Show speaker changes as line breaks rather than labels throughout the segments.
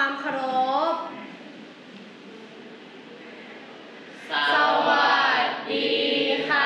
ความเคารพสวัสดีค่ะ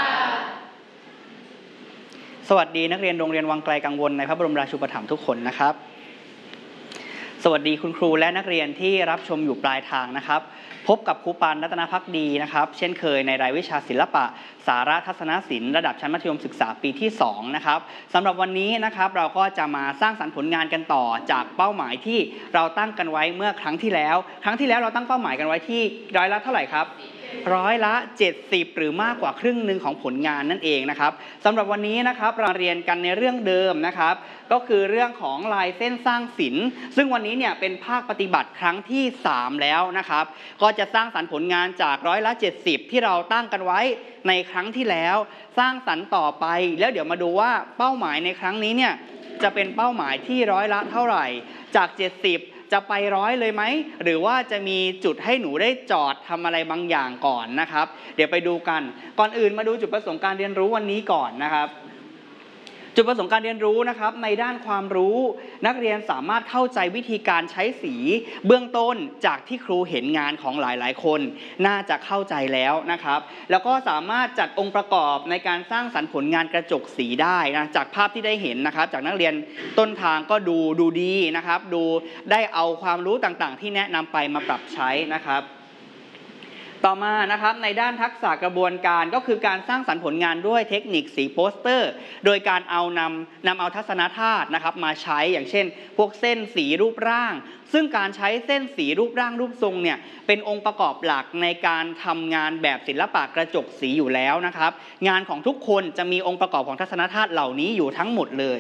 สวัสดีนักเรียนโรงเรียนวังไกลกังวลในพระบรมราชูปถัมภ์ทุกคนนะครับสวัสดีคุณครูและนักเรียนที่รับชมอยู่ปลายทางนะครับพบกับครูปานรัตนภักดีนะครับเช่นเคยในรายวิชาศิลปะสาระทัศนศิลป์ระดับชั้นมัธยมศึกษาปีที่2นะครับสำหรับวันนี้นะครับเราก็จะมาสร้างสรรค์ผลงานกันต่อจากเป้าหมายที่เราตั้งกันไว้เมื่อครั้งที่แล้วเราตั้งเป้าหมายกันไว้ที่ร้อยละเท่าไหร่ครับ70%หรือมากกว่าครึ่งหนึ่งของผลงานนั่นเองนะครับสำหรับวันนี้นะครับเราเรียนกันในเรื่องเดิมนะครับก็คือเรื่องของลายเส้นสร้างศิลป์ซึ่งวันนี้เนี่ยเป็นภาคปฏิบัติครั้งที่3แล้วนะครับก็จะสร้างสรรค์ผลงานจาก70%ที่เราตั้งกันไว้ในครั้งที่แล้วสร้างสรรค์ต่อไปแล้วเดี๋ยวมาดูว่าเป้าหมายในครั้งนี้เนี่ยจะเป็นเป้าหมายที่ร้อยละเท่าไหร่จาก70จะไป100เลยไหมหรือว่าจะมีจุดให้หนูได้จอดทำอะไรบางอย่างก่อนนะครับเดี๋ยวไปดูกันก่อนอื่นมาดูจุดประสงค์การเรียนรู้วันนี้ก่อนนะครับจุดประสงค์การเรียนรู้นะครับในด้านความรู้นักเรียนสามารถเข้าใจวิธีการใช้สีเบื้องต้นจากที่ครูเห็นงานของหลายๆคนน่าจะเข้าใจแล้วนะครับแล้วก็สามารถจัดองค์ประกอบในการสร้างสรรค์ผลงานกระจกสีได้นะจากภาพที่ได้เห็นนะครับจากนักเรียนต้นทางก็ดูดีนะครับดูได้เอาความรู้ต่างๆที่แนะนำไปมาปรับใช้นะครับต่อมานะครับในด้านทักษะกระบวนการก็คือการสร้างสรรค์ผลงานด้วยเทคนิคสีโปสเตอร์โดยการนำเอาทัศนธาตุนะครับมาใช้อย่างเช่นพวกเส้นสีรูปร่างซึ่งการใช้เส้นสีรูปร่างรูปทรงเนี่ยเป็นองค์ประกอบหลักในการทำงานแบบศิลปะกระจกสีอยู่แล้วนะครับงานของทุกคนจะมีองค์ประกอบของทัศนธาตุเหล่านี้อยู่ทั้งหมดเลย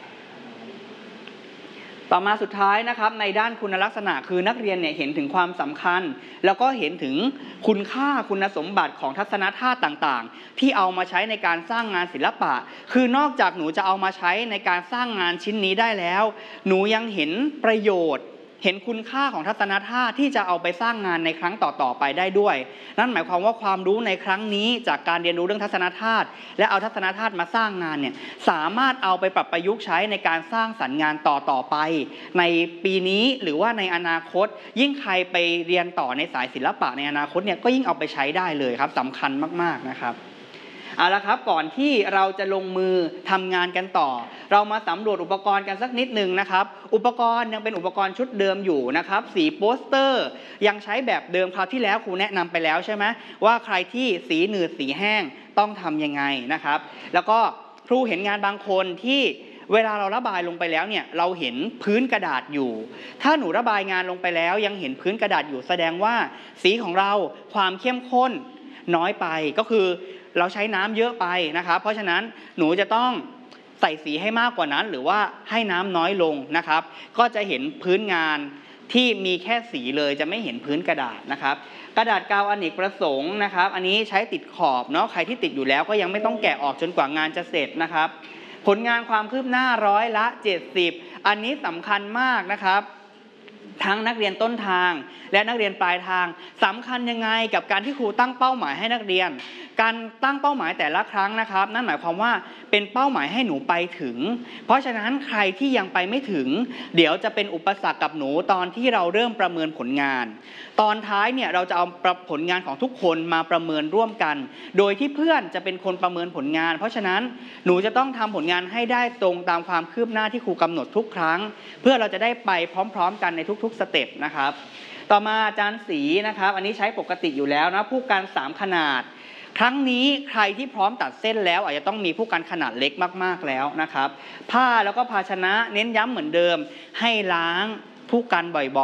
ต่อมาสุดท้ายนะครับในด้านคุณลักษณะคือนักเรียนเนี่ยเห็นถึงความสำคัญแล้วก็เห็นถึงคุณค่าคุณสมบัติของทัศนธาตุต่างๆที่เอามาใช้ในการสร้างงานศิลปะคือนอกจากหนูจะเอามาใช้ในการสร้างงานชิ้นนี้ได้แล้วหนูยังเห็นประโยชน์เห็นคุณค่าของทัศนธาตุที่จะเอาไปสร้างงานในครั้งต่อๆไปได้ด้วยนั่นหมายความว่าความรู้ในครั้งนี้จากการเรียนรู้เรื่องทัศนธาตุและเอาทัศนธาตุมาสร้างงานเนี่ยสามารถเอาไปปรับประยุกต์ใช้ในการสร้างสรรค์งานต่อๆไปในปีนี้หรือว่าในอนาคตยิ่งใครไปเรียนต่อในสายศิลปะในอนาคตเนี่ยก็ยิ่งเอาไปใช้ได้เลยครับสำคัญมากๆนะครับเอาละครับก่อนที่เราจะลงมือทำงานกันต่อเรามาสำรวจอุปกรณ์กันสักนิดนึงนะครับอุปกรณ์ยังเป็นอุปกรณ์ชุดเดิมอยู่นะครับสีโปสเตอร์ยังใช้แบบเดิมคราวที่แล้วครูแนะนำไปแล้วใช่ไหมว่าใครที่สีหนืดสีแห้งต้องทำยังไงนะครับแล้วก็ครูเห็นงานบางคนที่เวลาเราระบายลงไปแล้วเนี่ยเราเห็นพื้นกระดาษอยู่ถ้าหนูระบายงานลงไปแล้วยังเห็นพื้นกระดาษอยู่แสดงว่าสีของเราความเข้มข้นน้อยไปก็คือเราใช้น้ำเยอะไปนะครับเพราะฉะนั้นหนูจะต้องใส่สีให้มากกว่านั้นหรือว่าให้น้ำน้อยลงนะครับก็จะเห็นพื้นงานที่มีแค่สีเลยจะไม่เห็นพื้นกระดาษนะครับกระดาษกาวอเนกประสงค์นะครับอันนี้ใช้ติดขอบเนาะใครที่ติดอยู่แล้วก็ยังไม่ต้องแกะออกจนกว่างานจะเสร็จนะครับผลงานความคืบหน้า70%อันนี้สำคัญมากนะครับทั้งนักเรียนต้นทางและนักเรียนปลายทางสำคัญยังไงกับการที่ครูตั้งเป้าหมายให้นักเรียนการตั้งเป้าหมายแต่ละครั้งนะครับนั่นหมายความว่าเป็นเป้าหมายให้หนูไปถึงเพราะฉะนั้นใครที่ยังไปไม่ถึงเดี๋ยวจะเป็นอุปสรรคกับหนูตอนที่เราเริ่มประเมินผลงานตอนท้ายเนี่ยเราจะเอาผลงานของทุกคนมาประเมินร่วมกันโดยที่เพื่อนจะเป็นคนประเมินผลงานเพราะฉะนั้นหนูจะต้องทำผลงานให้ได้ตรงตามความคืบหน้าที่ครูกำหนดทุกครั้งเพื่อเราจะได้ไปพร้อมๆกันในทุกๆสเต็ปนะครับต่อมาจานสีนะครับอันนี้ใช้ปกติอยู่แล้วนะผู้กัน3ขนาดครั้งนี้ใครที่พร้อมตัดเส้นแล้วอาจจะต้องมีผู้กันขนาดเล็กมากๆแล้วนะครับผ้าแล้วก็ภาชนะเน้นย้ำเหมือนเดิมให้ล้างผู้กันบ่อยๆ